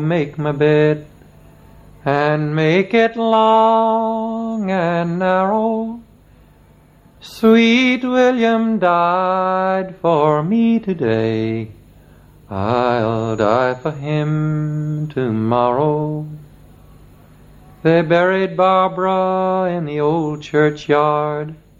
make my bed, and make it long and narrow. Sweet William died for me today, I'll die for him tomorrow. They buried Barbara in the old churchyard,